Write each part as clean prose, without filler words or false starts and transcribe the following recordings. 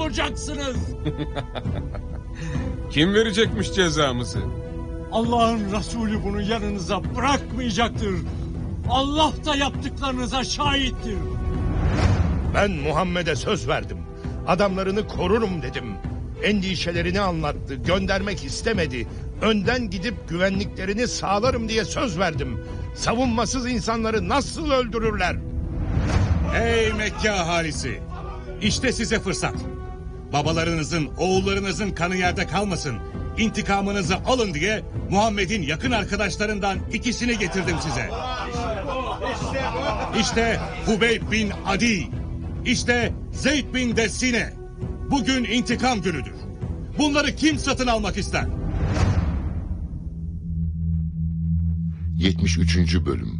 olacaksınız. Kim verecekmiş cezamızı? Allah'ın Resulü bunu yanınıza bırakmayacaktır. Allah da yaptıklarınıza şahittir. Ben Muhammed'e söz verdim. Adamlarını korurum dedim. Endişelerini anlattı, göndermek istemedi. Önden gidip güvenliklerini sağlarım diye söz verdim. Savunmasız insanları nasıl öldürürler? Ey Mekke ahalisi! İşte size fırsat. Babalarınızın, oğullarınızın kanı yerde kalmasın. İntikamınızı alın diye Muhammed'in yakın arkadaşlarından ikisini getirdim size. İşte Hubeyb bin Adi. İşte Zeyd bin Dessine. Bugün intikam günüdür. Bunları kim satın almak ister? 73. Bölüm.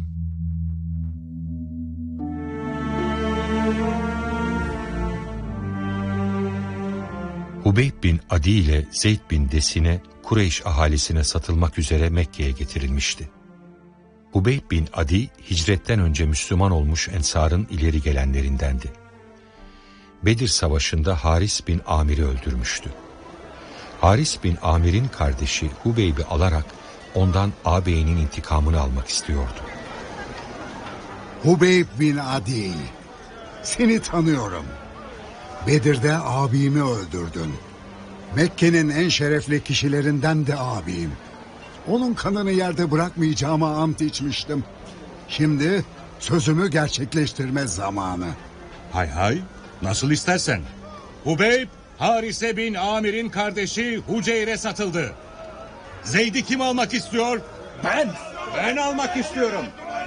Hubeyb bin Adi ile Zeyd bin Desine Kureyş ahalisine satılmak üzere Mekke'ye getirilmişti. Hubeyb bin Adi hicretten önce Müslüman olmuş Ensar'ın ileri gelenlerindendi. Bedir Savaşı'nda Haris bin Amir'i öldürmüştü. Haris bin Amir'in kardeşi Hubeyb'i alarak ondan ağabeyinin intikamını almak istiyordu. Hubeyb bin Adi, seni tanıyorum. Bedir'de abimi öldürdün. Mekke'nin en şerefli kişilerinden de abim. Onun kanını yerde bırakmayacağıma ant içmiştim. Şimdi sözümü gerçekleştirme zamanı. Hay hay, nasıl istersen. Hubeyb, Harise bin Amir'in kardeşi Huceyr'e satıldı. Zeyd'i kim almak istiyor? Ben almak istiyorum.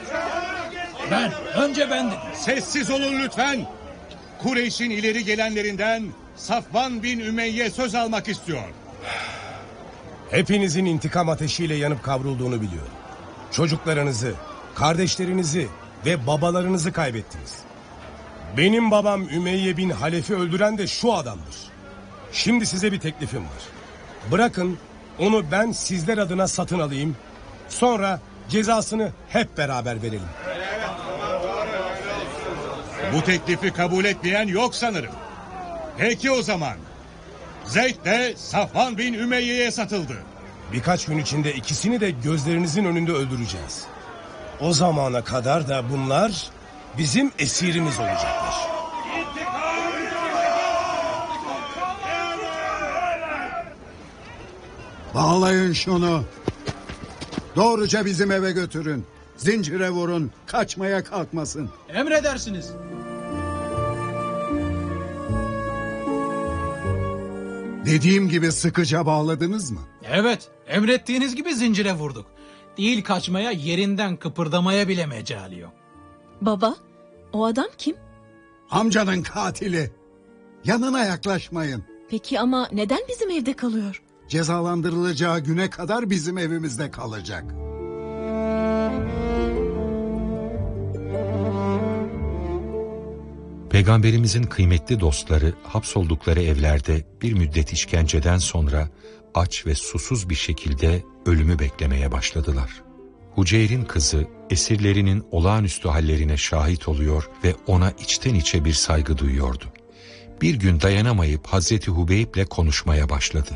Önce ben dedim. Sessiz olun lütfen. Kureyş'in ileri gelenlerinden Safvan bin Ümeyye söz almak istiyor. Hepinizin intikam ateşiyle yanıp kavrulduğunu biliyorum. Çocuklarınızı, kardeşlerinizi ve babalarınızı kaybettiniz. Benim babam Ümeyye bin Halef'i öldüren de şu adamdır. Şimdi size bir teklifim var. Bırakın onu ben sizler adına satın alayım. Sonra cezasını hep beraber verelim. Bu teklifi kabul etmeyen yok sanırım. Peki o zaman. Zeyd de Safvan bin Ümeyye'ye satıldı. Birkaç gün içinde ikisini de gözlerinizin önünde öldüreceğiz. O zamana kadar da bunlar bizim esirimiz olacaklar. Bağlayın şunu. Doğruca bizim eve götürün. Zincire vurun, kaçmaya kalkmasın. Emredersiniz. Dediğim gibi sıkıca bağladınız mı? Evet, emrettiğiniz gibi zincire vurduk. Değil kaçmaya, yerinden kıpırdamaya bile mecali yok. Baba, o adam kim? Amcanın katili. Yanına yaklaşmayın. Peki ama neden bizim evde kalıyor? Cezalandırılacağı güne kadar bizim evimizde kalacak. Peygamberimizin kıymetli dostları hapsoldukları evlerde bir müddet işkenceden sonra aç ve susuz bir şekilde ölümü beklemeye başladılar. Huceyr'in kızı esirlerinin olağanüstü hallerine şahit oluyor ve ona içten içe bir saygı duyuyordu. Bir gün dayanamayıp Hazreti Hubeyb'le konuşmaya başladı.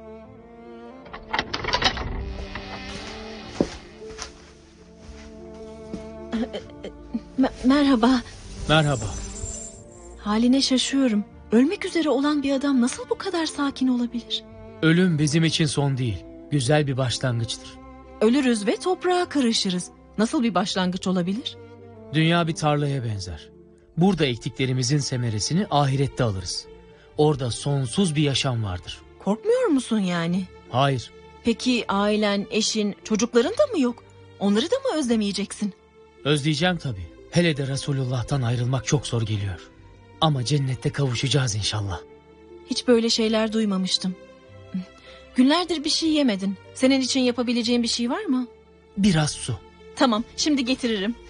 Merhaba. Merhaba. Haline şaşıyorum. Ölmek üzere olan bir adam nasıl bu kadar sakin olabilir? Ölüm bizim için son değil. Güzel bir başlangıçtır. Ölürüz ve toprağa karışırız. Nasıl bir başlangıç olabilir? Dünya bir tarlaya benzer. Burada ektiklerimizin semeresini ahirette alırız. Orada sonsuz bir yaşam vardır. Korkmuyor musun yani? Hayır. Peki ailen, eşin, çocukların da mı yok? Onları da mı özlemeyeceksin? Özleyeceğim tabii. Hele de Resulullah'tan ayrılmak çok zor geliyor. Ama cennette kavuşacağız inşallah. Hiç böyle şeyler duymamıştım. Günlerdir bir şey yemedin. Senin için yapabileceğim bir şey var mı? Biraz su. Tamam, şimdi getiririm.